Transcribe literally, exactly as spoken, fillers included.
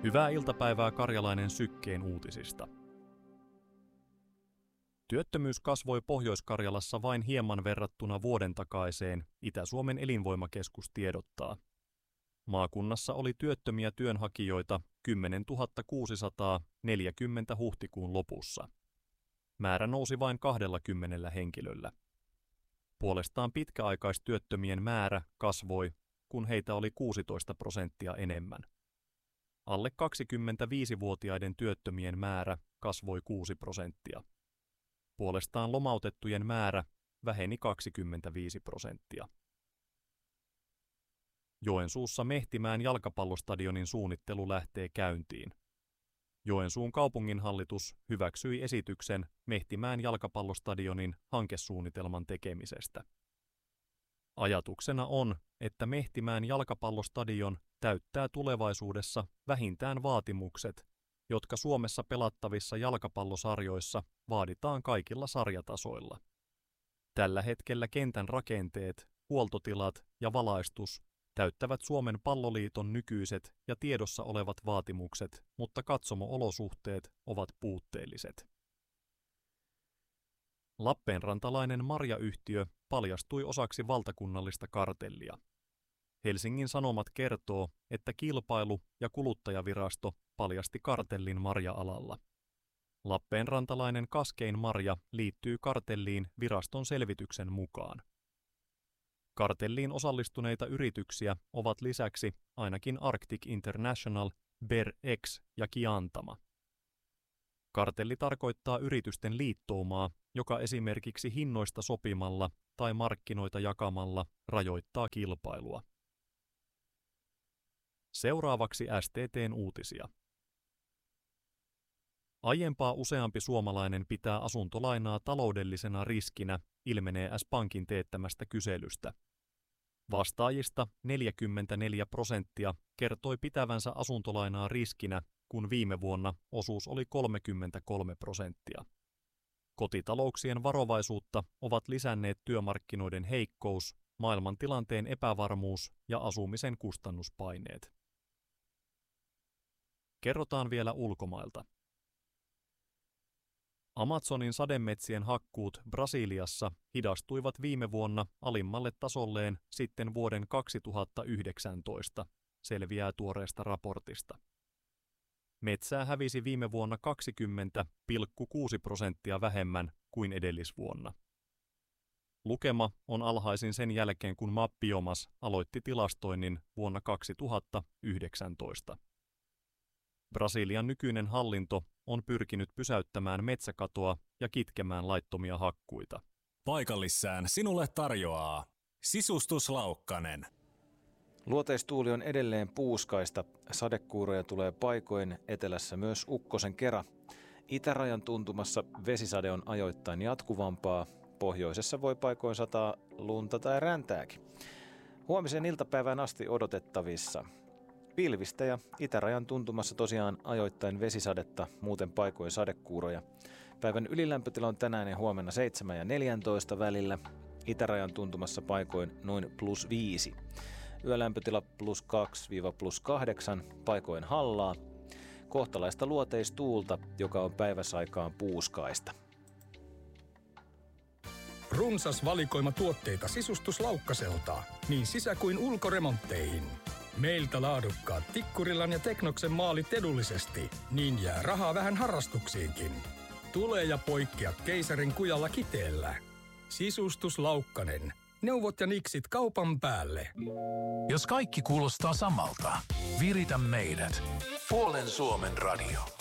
Hyvää iltapäivää Karjalainen Sykkeen uutisista. Työttömyys kasvoi Pohjois-Karjalassa vain hieman verrattuna vuoden takaiseen, Itä-Suomen elinvoimakeskus tiedottaa. Maakunnassa oli työttömiä työnhakijoita kymmenentuhatta kuusisataaneljäkymmentä huhtikuun lopussa. Määrä nousi vain kaksikymmentä henkilöllä. Puolestaan pitkäaikaistyöttömien määrä kasvoi, kun heitä oli kuusitoista prosenttia enemmän. Alle kaksikymmentäviisivuotiaiden työttömien määrä kasvoi kuusi prosenttia. Puolestaan lomautettujen määrä väheni kaksikymmentäviisi prosenttia. Joensuussa Mehtimäen jalkapallostadionin suunnittelu lähtee käyntiin. Joensuun kaupunginhallitus hyväksyi esityksen Mehtimäen jalkapallostadionin hankesuunnitelman tekemisestä. Ajatuksena on, että Mehtimäen jalkapallostadion täyttää tulevaisuudessa vähintään vaatimukset, jotka Suomessa pelattavissa jalkapallosarjoissa vaaditaan kaikilla sarjatasoilla. Tällä hetkellä kentän rakenteet, huoltotilat ja valaistus täyttävät Suomen palloliiton nykyiset ja tiedossa olevat vaatimukset, mutta katsomo-olosuhteet ovat puutteelliset. Lappeenrantalainen marjayhtiö paljastui osaksi valtakunnallista kartellia. Helsingin Sanomat kertoo, että Kilpailu- ja kuluttajavirasto paljasti kartellin marja-alalla. Lappeenrantalainen kaskein marja liittyy kartelliin viraston selvityksen mukaan. Kartelliin osallistuneita yrityksiä ovat lisäksi ainakin Arctic International, BerX ja Kiantama. Kartelli tarkoittaa yritysten liittoumaa, joka esimerkiksi hinnoista sopimalla tai markkinoita jakamalla rajoittaa kilpailua. Seuraavaksi S T T:n uutisia. Aiempaa useampi suomalainen pitää asuntolainaa taloudellisena riskinä, ilmenee S-Pankin teettämästä kyselystä. Vastaajista neljäkymmentäneljä prosenttia kertoi pitävänsä asuntolainaa riskinä, kun viime vuonna osuus oli kolmekymmentäkolme prosenttia. Kotitalouksien varovaisuutta ovat lisänneet työmarkkinoiden heikkous, maailmantilanteen epävarmuus ja asumisen kustannuspaineet. Kerrotaan vielä ulkomailta. Amazonin sademetsien hakkuut Brasiliassa hidastuivat viime vuonna alimmalle tasolleen sitten vuoden kaksituhattayhdeksäntoista, selviää tuoreesta raportista. Metsää hävisi viime vuonna kaksikymmentä pilkku kuusi prosenttia vähemmän kuin edellisvuonna. Lukema on alhaisin sen jälkeen, kun Mappiomas aloitti tilastoinnin vuonna kaksituhattayhdeksäntoista. Brasilian nykyinen hallinto on pyrkinyt pysäyttämään metsäkatoa ja kitkemään laittomia hakkuita. Paikallissään sinulle tarjoaa Sisustus Laukkanen. Luoteistuuli on edelleen puuskaista. Sadekuuroja tulee paikoin, etelässä myös ukkosen kera. Itärajan tuntumassa vesisade on ajoittain jatkuvampaa. Pohjoisessa voi paikoin sataa lunta tai räntääkin. Huomisen iltapäivään asti odotettavissa pilvistä ja itärajan tuntumassa tosiaan ajoittain vesisadetta, muuten paikoin sadekuuroja. Päivän ylilämpötila on tänään ja huomenna seitsemän ja neljäntoista välillä. Itärajan tuntumassa paikoin noin plus viisi. Yölämpötila plus kaksi plus kahdeksan, paikoin hallaa. Kohtalaista luoteistuulta, joka on päiväsaikaan puuskaista. Runsas valikoima tuotteita Sisustus Laukkaselta, niin sisä- kuin ulkoremontteihin. Meiltä laadukkaat Tikkurilan ja Teknoksen maalit edullisesti, niin jää rahaa vähän harrastuksiinkin. Tule ja poikkea keisarin kujalla kiteellä. Sisustus Laukkanen. Neuvot ja niksit kaupan päälle. Jos kaikki kuulostaa samalta, viritä meidät. Puolen Suomen radio.